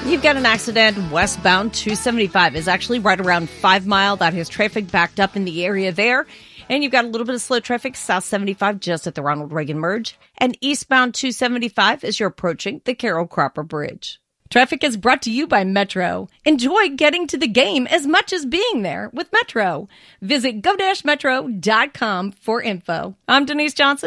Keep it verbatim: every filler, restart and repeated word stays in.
You've got an accident westbound two seventy-five. Is actually right around five Mile. That has traffic backed up in the area there. And you've got a little bit of slow traffic south seventy-five just at the Ronald Reagan merge. And eastbound two seventy-five as you're approaching the Carroll Cropper Bridge. Traffic is brought to you by Metro. Enjoy getting to the game as much as being there with Metro. Visit go dash metro dot com for info. I'm Denise Johnson.